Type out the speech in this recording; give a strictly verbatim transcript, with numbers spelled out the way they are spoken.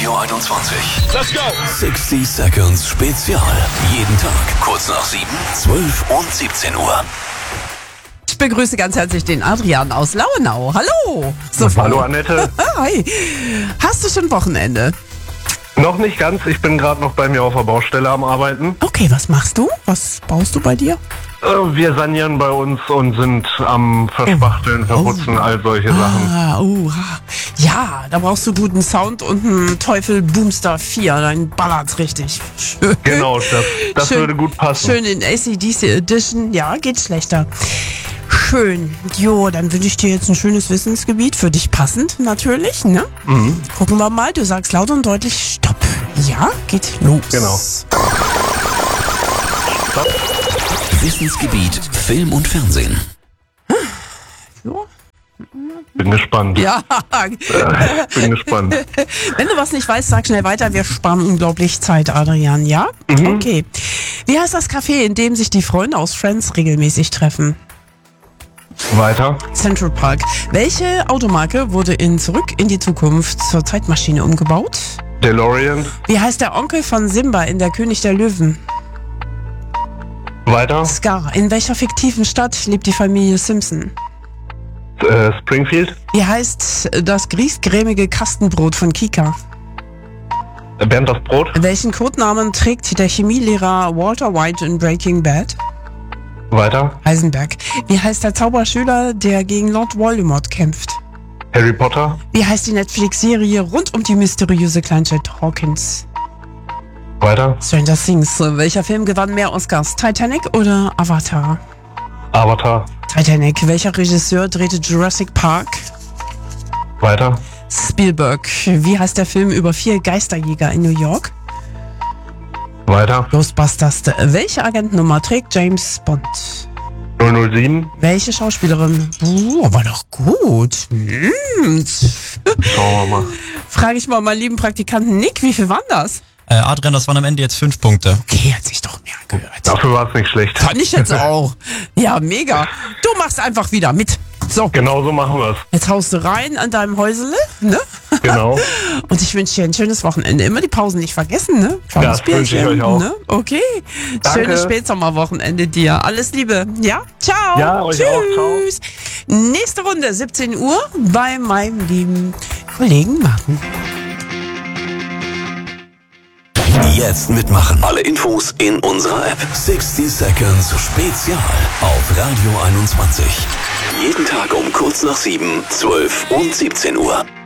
Radio einundzwanzig. Let's go! sechzig Seconds Spezial. Jeden Tag kurz nach sieben, zwölf und siebzehn Uhr. Ich begrüße ganz herzlich den Adrian aus Lauenau. Hallo. Sofort. Hallo Annette. Hi. Hast du schon Wochenende? Noch nicht ganz. Ich bin gerade noch bei mir auf der Baustelle am Arbeiten. Okay, was machst du? Was baust du bei dir? Äh, wir sanieren bei uns und sind am Verspachteln, Verputzen, Oh. all solche Sachen. Ah, uh, ja, da brauchst du guten Sound und einen Teufel Boomster vier. Dann ballert's richtig. Schön. Genau, das, das Schön, würde gut passen. Schön in A C D C Edition. Ja, geht schlechter. Schön. Jo, dann wünsche ich dir jetzt ein schönes Wissensgebiet. Für dich passend natürlich, ne? Mhm. Gucken wir mal. Du sagst laut und deutlich Stopp. Ja, geht los. Genau. Stopp. Wissensgebiet Film und Fernsehen. Ja. Bin gespannt. Ja. Äh, bin gespannt. Wenn du was nicht weißt, sag schnell weiter. Wir sparen unglaublich Zeit, Adrian, ja? Mhm. Okay. Wie heißt das Café, in dem sich die Freunde aus Friends regelmäßig treffen? Weiter. Central Park. Welche Automarke wurde in Zurück in die Zukunft zur Zeitmaschine umgebaut? DeLorean. Wie heißt der Onkel von Simba in Der König der Löwen? Weiter. Scar. In welcher fiktiven Stadt lebt die Familie Simpson? Äh, Springfield. Wie heißt das grießcremige Kastenbrot von Kika? Äh, Bernd das Brot. Welchen Codenamen trägt der Chemielehrer Walter White in Breaking Bad? Weiter. Heisenberg. Wie heißt der Zauberschüler, der gegen Lord Voldemort kämpft? Harry Potter. Wie heißt die Netflix-Serie rund um die mysteriöse Kleinstadt Hawkins? Weiter. Stranger Things. Welcher Film gewann mehr Oscars? Titanic oder Avatar? Avatar. Titanic. Welcher Regisseur drehte Jurassic Park? Weiter. Spielberg. Wie heißt der Film über vier Geisterjäger in New York? Weiter. Ghostbusters. Welche Agentennummer trägt James Bond? null null sieben. Welche Schauspielerin? Oh, war doch gut. Hm. Schauen wir mal. Frage ich mal meinen lieben Praktikanten Nick, wie viel waren das? Äh, Adrian, das waren am Ende jetzt fünf Punkte. Okay, hat sich doch mehr gehört. Dafür war es nicht schlecht. Fand ich jetzt auch. Ja, mega. Du machst einfach wieder mit. So, Genau so machen wir es. jetzt haust du rein an deinem Häusele, ne? Genau. Und ich wünsche dir ein schönes Wochenende. Immer die Pausen nicht vergessen, ne? Kleines Das wünsche ich Bierchen, euch auch. Ne? Okay. Danke. Schönes Spätsommerwochenende dir. Alles Liebe. Ja? Ciao. Ja, euch Tschüss. auch. Ciao. Nächste Runde, siebzehn Uhr, bei meinem lieben Kollegen Martin. Jetzt mitmachen. Alle Infos in unserer App. sechzig Seconds Spezial auf Radio einundzwanzig. Jeden Tag um kurz nach sieben, zwölf und siebzehn Uhr.